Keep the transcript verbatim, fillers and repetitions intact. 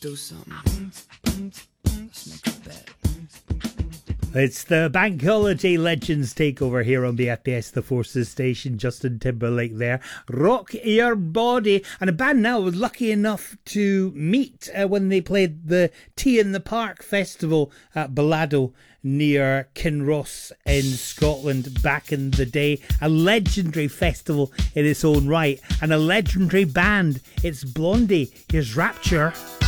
do something. Let's make a bet. It's the Bank Holiday Legends takeover here on B F P S The Forces station. Justin Timberlake there. Rock Your Body. And a band now was lucky enough to meet uh, when they played the Tea in the Park festival at Bellado near Kinross in Scotland back in the day. A legendary festival in its own right. And a legendary band. It's Blondie. Here's Rapture.